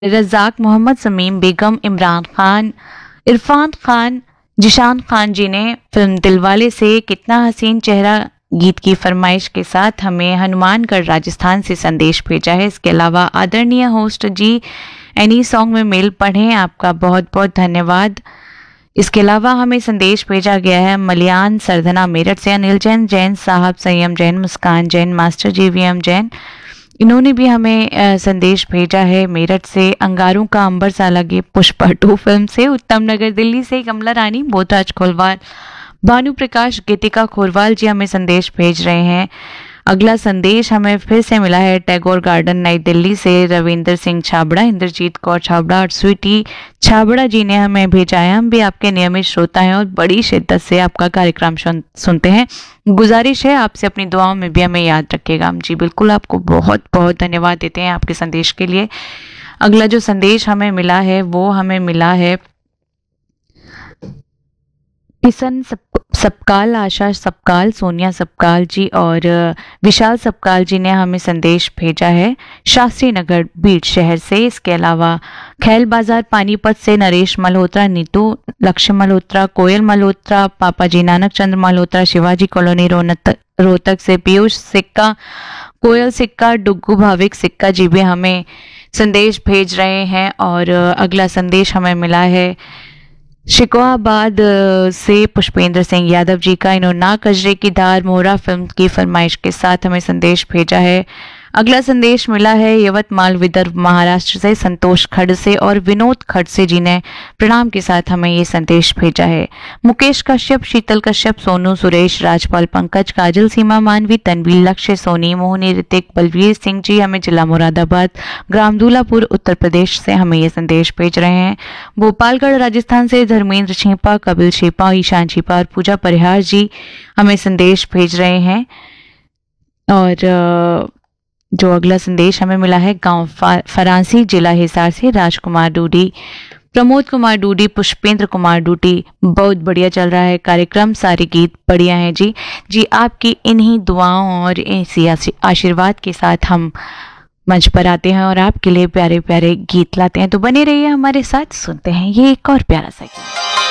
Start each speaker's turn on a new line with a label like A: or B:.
A: रज़ाक मोहम्मद, समीम बेगम, इमरान खान, इरफान खान, जिशान खान जी ने फिल्म दिलवाले से कितना हसीन चेहरा गीत की फरमाइश के साथ हमें हनुमानगढ़ राजस्थान से संदेश भेजा है। इसके अलावा आदरणीय होस्ट जी, एनी सॉन्ग में मेल पढ़ें, आपका बहुत बहुत धन्यवाद। इसके अलावा हमें संदेश भेजा गया है मलियान सरधना मेरठ से, अनिल जैन, जैन साहब, संयम जैन, मुस्कान जैन, मास्टर जीवीएम जैन, इन्होंने भी हमें संदेश भेजा है मेरठ से। अंगारों का अंबर सा लगे पुष्पा 2 फिल्म से, उत्तम नगर दिल्ली से कमला रानी, बोधराज खोलवाल, भानु प्रकाश, गीतिका खोरवाल जी हमें संदेश भेज रहे हैं। अगला संदेश हमें फिर से मिला है टैगोर गार्डन नई दिल्ली से, रविंदर सिंह छाबड़ा, इंद्रजीत कौर छाबड़ा और स्वीटी छाबड़ा जी ने हमें भेजा है। हम भी आपके नियमित श्रोता हैं और बड़ी शिद्दत से आपका कार्यक्रम सुनते हैं। गुजारिश है आपसे अपनी दुआओं में भी हमें याद रखिएगा। हम जी बिल्कुल आपको बहुत बहुत धन्यवाद देते हैं आपके संदेश के लिए। अगला जो संदेश हमें मिला है वो हमें मिला है किशन सपकाल, आशा सपकाल, सोनिया सपकाल जी और विशाल सपकाल जी ने हमें संदेश भेजा है शास्त्री नगर बीट शहर से। इसके अलावा खैल बाजार पानीपत से नरेश मल्होत्रा, नीतू लक्ष्य मल्होत्रा, कोयल मल्होत्रा, पापा जी नानक चंद्र मल्होत्रा, शिवाजी कॉलोनी रोहतक से पीयूष सिक्का, कोयल सिक्का, डुग्गू भाविक सिक्का जी भी हमें संदेश भेज रहे हैं। और अगला संदेश हमें मिला है शिकोहाबाद से पुष्पेंद्र सिंह यादव जी का। इन्होंने ना कजरे की धार मोहरा फिल्म की फरमाइश के साथ हमें संदेश भेजा है। अगला संदेश मिला है यवतमाल विदर्भ महाराष्ट्र से संतोष खड़से और विनोद खड़से जी ने प्रणाम के साथ हमें ये संदेश भेजा है। मुकेश कश्यप, शीतल कश्यप, सोनू सुरेश, राजपाल पंकज, काजल, सीमा मानवी, तनवीर, लक्ष्य, सोनी, मोहनी, ऋतिक, बलवीर सिंह जी हमें जिला मुरादाबाद, ग्राम दूलापुर, उत्तर प्रदेश से हमें ये संदेश भेज रहे हैं। भोपालगढ़ राजस्थान से धर्मेंद्र छिपा, कपिल छिपा, ईशान छिपा और पूजा परिहार जी हमें संदेश भेज रहे हैं। और जो अगला संदेश हमें मिला है गांव फरांसी, जिला हिसार से राजकुमार डूडी, प्रमोद कुमार डूडी, पुष्पेंद्र कुमार डूडी। बहुत बढ़िया चल रहा है कार्यक्रम, सारे गीत बढ़िया हैं जी। जी आपकी इन्हीं दुआओं और इसी आशीर्वाद के साथ हम मंच पर आते हैं और आपके लिए प्यारे प्यारे गीत लाते हैं। तो बने रहिए हमारे साथ, सुनते हैं ये एक और प्यारा सा गीत।